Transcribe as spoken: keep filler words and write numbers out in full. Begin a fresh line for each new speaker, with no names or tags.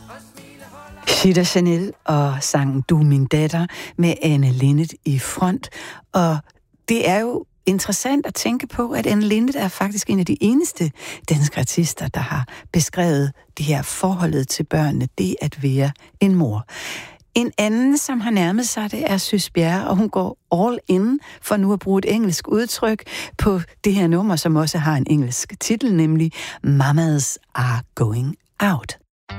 Chita Chanel og sangen Du min datter med Anne Linnet i front. Og det er jo interessant at tænke på, at Anne Linnet er faktisk en af de eneste danske artister, der har beskrevet det her forholdet til børnene, det at være en mor. En anden, som har nærmet sig det, er Sys Bjerre, og hun går all in, for nu at bruge et engelsk udtryk, på det her nummer, som også har en engelsk titel, nemlig Mamas Are Going Out.